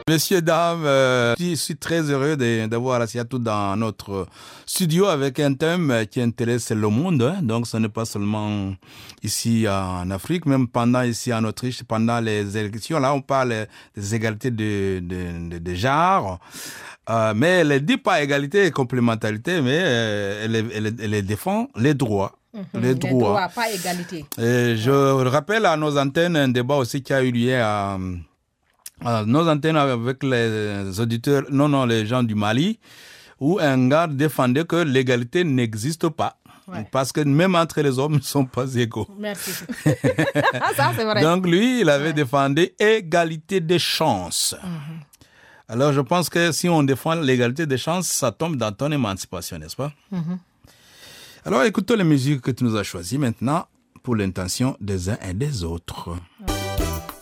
Messieurs, dames, je suis très heureux d'avoir Rassiatou dans notre studio avec un thème qui intéresse le monde. Donc, ce n'est pas seulement ici en Afrique, même ici en Autriche, pendant les élections. Là, on parle des égalités de genre. Mais elle ne dit pas égalité et complémentarité, mais elle défend les droits. Les droits, pas égalité. Et je rappelle à nos antennes un débat aussi qui a eu lieu à nos antennes avec les auditeurs, les gens du Mali, où un gars défendait que l'égalité n'existe pas. Ouais. Parce que même entre les hommes, ils ne sont pas égaux. Merci. Ça, c'est vrai. Donc lui, il avait défendu égalité des chances. Alors je pense que si on défend l'égalité des chances, ça tombe dans ton émancipation, n'est-ce pas? Alors écoutons les musiques que tu nous as choisies maintenant pour l'intention des uns et des autres.